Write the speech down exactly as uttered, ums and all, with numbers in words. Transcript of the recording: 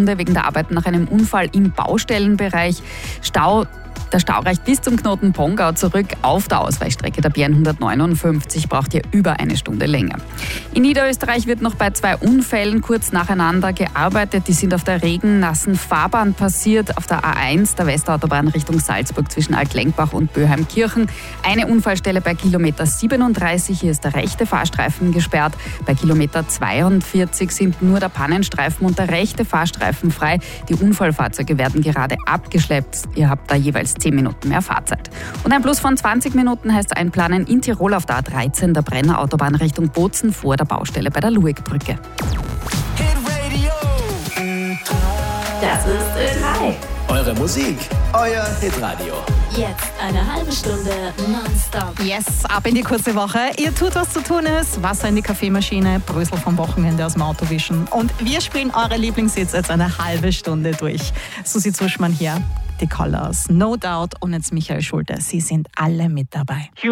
Stunde wegen der Arbeiten nach einem Unfall im Baustellenbereich. Stau Der Stau reicht bis zum Knoten Pongau zurück. Auf der Ausweichstrecke der B hundertneunundfünfzig braucht ihr über eine Stunde länger. In Niederösterreich wird noch bei zwei Unfällen kurz nacheinander gearbeitet. Die sind auf der regennassen Fahrbahn passiert, auf der A eins, der Westautobahn Richtung Salzburg zwischen Altlenkbach und Böheimkirchen. Eine Unfallstelle bei Kilometer siebenunddreißig, hier ist der rechte Fahrstreifen gesperrt. Bei Kilometer zweiundvierzig sind nur der Pannenstreifen und der rechte Fahrstreifen frei. Die Unfallfahrzeuge werden gerade abgeschleppt. Ihr habt da jeweils zehn Minuten mehr Fahrzeit. Und ein Plus von zwanzig Minuten heißt einplanen in Tirol auf der A dreizehn, der Brenner Autobahn Richtung Bozen vor der Baustelle bei der Luegbrücke. Das ist Ö drei. Eure Musik, euer Hitradio. Jetzt eine halbe Stunde nonstop. Yes, ab in die kurze Woche. Ihr tut, was zu tun ist. Wasser in die Kaffeemaschine, Brösel vom Wochenende aus dem Auto wischen. Und wir spielen eure Lieblingshits jetzt eine halbe Stunde durch. Susi Zuschmann hier, die Colors, No Doubt und jetzt Michael Schulte. Sie sind alle mit dabei.